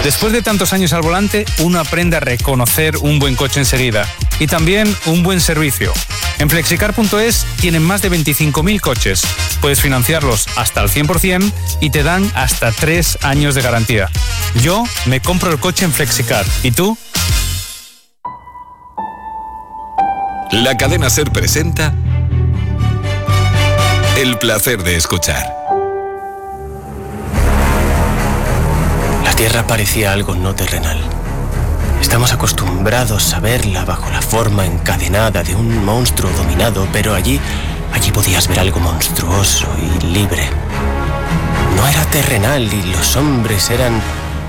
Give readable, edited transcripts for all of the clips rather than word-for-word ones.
Después de tantos años al volante, uno aprende a reconocer un buen coche enseguida y también un buen servicio. En Flexicar.es tienen más de 25.000 coches. Puedes financiarlos hasta el 100% y te dan hasta 3 años de garantía. Yo me compro el coche en Flexicar. ¿Y tú? La cadena SER presenta El placer de escuchar. La Tierra parecía algo no terrenal. Estamos acostumbrados a verla bajo la forma encadenada de un monstruo dominado, pero allí podías ver algo monstruoso y libre. No era terrenal y los hombres eran...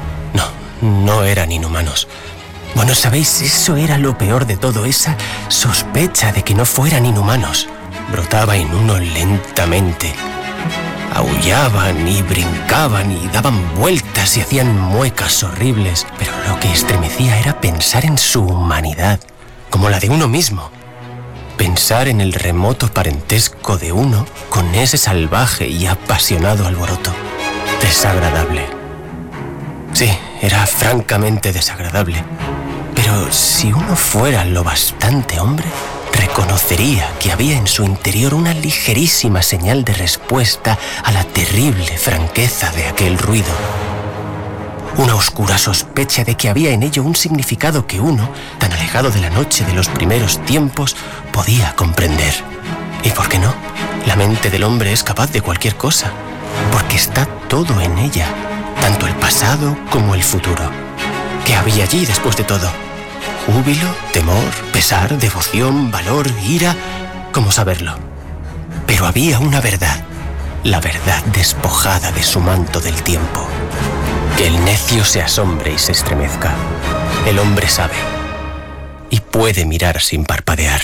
No eran inhumanos. Bueno, ¿sabéis? Eso era lo peor de todo, esa sospecha de que no fueran inhumanos. Brotaba en uno lentamente. Aullaban y brincaban y daban vueltas y hacían muecas horribles, pero lo que estremecía era pensar en su humanidad, como la de uno mismo. Pensar en el remoto parentesco de uno con ese salvaje y apasionado alboroto. Desagradable. Sí, era francamente desagradable. Pero si uno fuera lo bastante hombre, reconocería que había en su interior una ligerísima señal de respuesta a la terrible franqueza de aquel ruido. Una oscura sospecha de que había en ello un significado que uno, tan alejado de la noche de los primeros tiempos, podía comprender. ¿Y por qué no? La mente del hombre es capaz de cualquier cosa, porque está todo en ella, tanto el pasado como el futuro. ¿Qué había allí después de todo? Júbilo, temor, pesar, devoción, valor, ira, ¿cómo saberlo? Pero había una verdad, la verdad despojada de su manto del tiempo. Que el necio se asombre y se estremezca. El hombre sabe y puede mirar sin parpadear.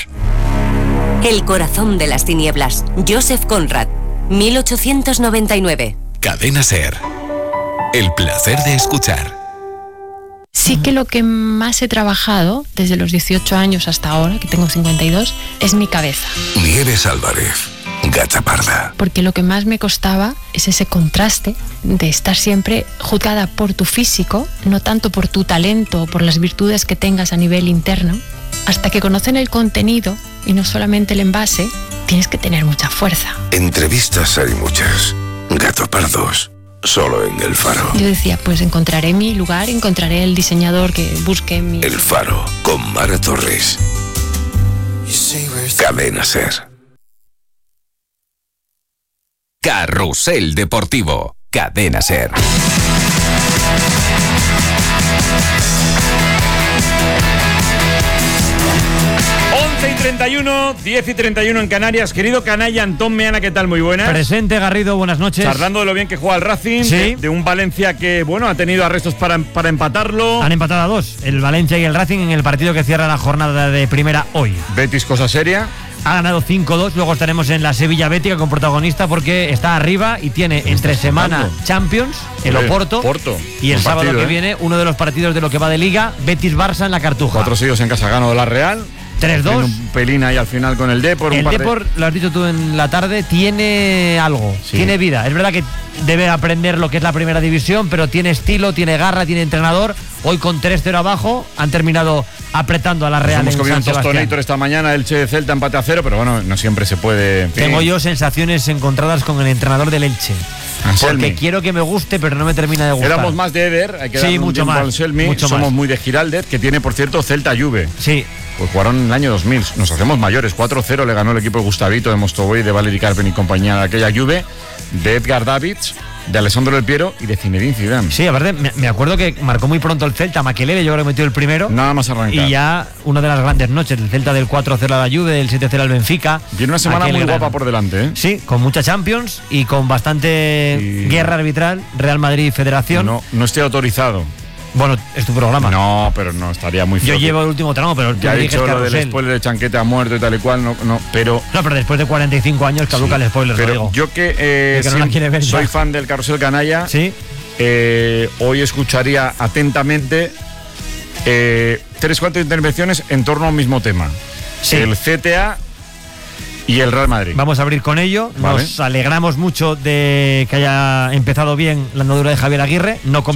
El corazón de las tinieblas, Joseph Conrad, 1899. Cadena SER. El placer de escuchar. Sí que lo que más he trabajado desde los 18 años hasta ahora, que tengo 52, es mi cabeza. Nieves Álvarez, Gata Parda. Porque lo que más me costaba es ese contraste de estar siempre juzgada por tu físico, no tanto por tu talento o por las virtudes que tengas a nivel interno. Hasta que conocen el contenido y no solamente el envase, tienes que tener mucha fuerza. Entrevistas hay muchas. Gato Pardos. Solo en El Faro. Yo decía, pues encontraré mi lugar, encontraré el diseñador que busque mi... El Faro, con Mara Torres. Cadena SER. Carrusel Deportivo. Cadena SER. 11:31, 10:31 en Canarias. Querido canalla Antón Meana, ¿qué tal? Muy buenas. Presente, Garrido, buenas noches. Charlando de lo bien que juega el Racing, ¿sí? de un Valencia que, bueno, ha tenido arrestos para empatarlo. Han empatado a 2, el Valencia y el Racing, en el partido que cierra la jornada de primera hoy. Betis, cosa seria. Ha ganado 5-2, luego estaremos en la Sevilla Bética con protagonista porque está arriba y tiene entre semana Champions, el Oporto, y el sábado que viene uno de los partidos de lo que va de Liga, Betis-Barça en la Cartuja. 4 seguidos en casa, ganó la Real. 3-2. Un pelín ahí al final con el Depor. El Depor, lo has dicho tú en la tarde, tiene algo, sí, tiene vida. Es verdad que debe aprender lo que es la primera división, pero tiene estilo, tiene garra, tiene entrenador. Hoy con 3-0 abajo han terminado apretando a la Real. Hemos comido en un San Sebastián tostonator esta mañana, Elche de Celta, empate a 0, pero bueno, no siempre se puede. Tengo yo sensaciones encontradas con el entrenador del Elche. Anselmi. Porque quiero que me guste, pero no me termina de gustar. Éramos más de Eder, hay que darle mucho un más, a Anselmi. mucho Somos más. muy de Giraldez, que tiene, por cierto, Celta Juve. Sí. Pues jugaron en el año 2000. Nos hacemos mayores. 4-0 le ganó el equipo de Gustavito, de Mostovoy, de Valeri Carpen y compañía de aquella Juve, de Edgar Davids, de Alessandro Del Piero y de Zinedine Zidane. Sí, aparte me acuerdo que marcó muy pronto el Celta, Makelele, yo creo que metió el primero. Nada más arrancar. Y ya una de las grandes noches, el Celta del 4-0 a la Juve, del 7-0 al Benfica. Tiene una semana muy guapa por delante, ¿eh? Sí, con mucha Champions y con bastante guerra arbitral, Real Madrid y Federación. No estoy autorizado. Bueno, es tu programa. No, pero no, estaría muy feo. Yo llevo el último tramo, pero ya he dicho lo del spoiler de Chanquete ha muerto y tal y cual, pero después de 45 años caduca el spoiler, pero digo. Yo que, no la quiere ver soy ya. fan del Carrusel Canalla, sí. Hoy escucharía atentamente 3-4 intervenciones en torno a un mismo tema. Sí. El CTA y el Real Madrid. Vamos a abrir con ello. Nos alegramos mucho de que haya empezado bien la andadura de Javier Aguirre. No